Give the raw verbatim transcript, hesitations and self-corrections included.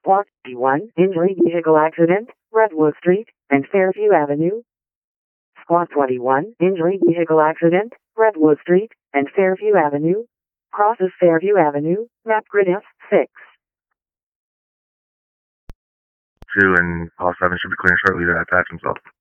Squad one, injury vehicle accident, Redwood Street and Fairview Avenue. Squad twenty-one, injury vehicle accident, Redwood Street and Fairview Avenue. Crosses Fairview Avenue, map grid F six. two and all seven should be clearing shortly to attach himself.